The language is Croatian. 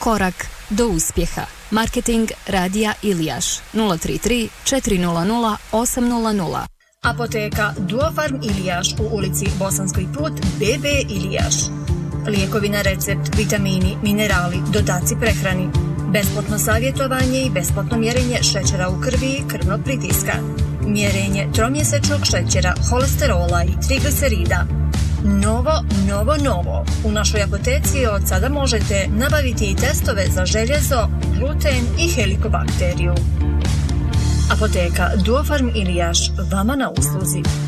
korak do uspjeha. Marketing Radija Ilijaš 033 400 800. Apoteka Duofarm Ilijaš u ulici Bosanski put BB Ilijaš. Lijekovi na recept, vitamini, minerali, dodaci prehrani. Besplatno savjetovanje i besplatno mjerenje šećera u krvi i krvnog pritiska. Mjerenje tromjesečnog šećera, holesterola i triglicerida. Novo. U našoj apoteci od sada možete nabaviti i testove za željezo, gluten i helikobakteriju. Apoteka Duofarm Ilijaš, vama na usluzi.